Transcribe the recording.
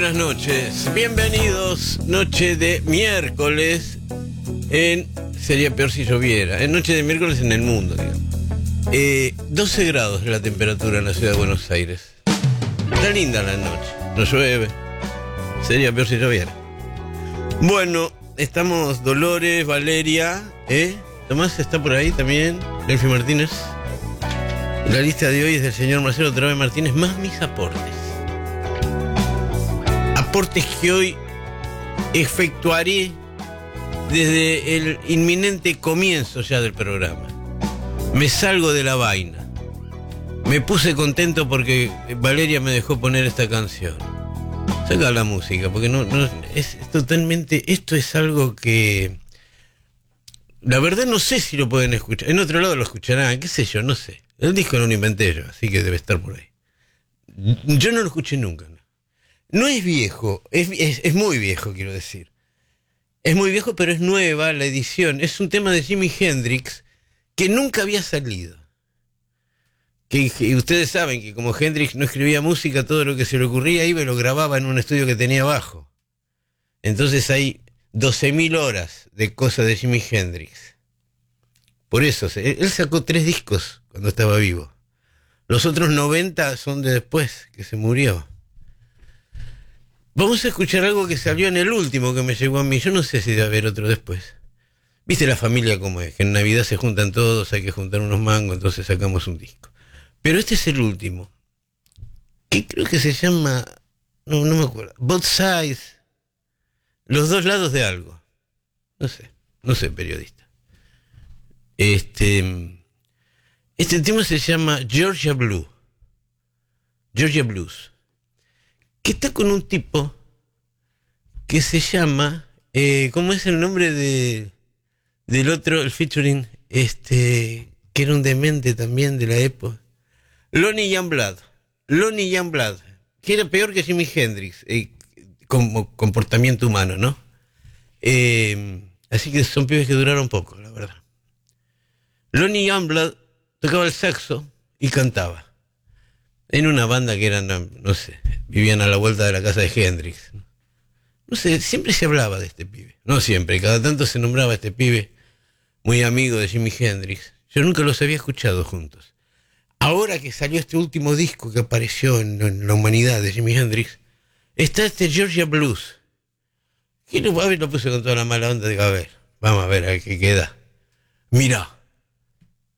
buenas noches. Bienvenidos, noche de miércoles en... Sería peor si lloviera. En noche de miércoles en el mundo, digamos. 12 grados la temperatura en la ciudad de Buenos Aires. Está linda la noche. No llueve. Sería peor si lloviera. Bueno, estamos Dolores, Valeria, Tomás está por ahí también, Delfi Martínez. La lista de hoy es del señor Marcelo Trabe Martínez, más mis aportes. Aportes que hoy efectuaré desde el inminente comienzo ya del programa. Me salgo de la vaina. Me puse contento porque Valeria me dejó poner esta canción. Saca la música, porque no es totalmente... Esto es algo que... La verdad no sé si lo pueden escuchar. En otro lado lo escucharán, qué sé yo, no sé. El disco no lo inventé yo, así que debe estar por ahí. Yo no lo escuché nunca. No es viejo, es muy viejo, quiero decir. Es muy viejo, pero es nueva la edición. Es un tema de Jimi Hendrix que nunca había salido. Que ustedes saben que como Hendrix no escribía música, todo lo que se le ocurría iba y lo grababa en un estudio que tenía abajo. Entonces hay 12.000 horas de cosas de Jimi Hendrix. Por eso, él sacó 3 discos cuando estaba vivo. Los otros 90 son de después, que se murió. Vamos a escuchar algo que salió en el último que me llegó a mí. Yo no sé si debe haber otro después. ¿Viste la familia cómo es? Que en Navidad se juntan todos, hay que juntar unos mangos, entonces sacamos un disco. Pero este es el último, que creo que se llama, no me acuerdo, Both Sides, los dos lados de algo. No sé, periodista. Este tema se llama Georgia Blues, que está con un tipo que se llama, ¿cómo es el nombre del otro, el featuring, que era un demente también de la época? Lonnie Youngblood, que era peor que Jimi Hendrix, como comportamiento humano, ¿no? Así que son pibes que duraron poco, la verdad. Lonnie Youngblood tocaba el saxo y cantaba. En una banda que eran, no sé, vivían a la vuelta de la casa de Hendrix. No sé, siempre se hablaba de este pibe. No siempre, cada tanto se nombraba a este pibe muy amigo de Jimi Hendrix. Yo nunca los había escuchado juntos. Ahora que salió este último disco que apareció en la humanidad de Jimi Hendrix, está este Georgia Blues. Que lo puse con toda la mala onda. Digo, vamos a ver qué queda. Mira.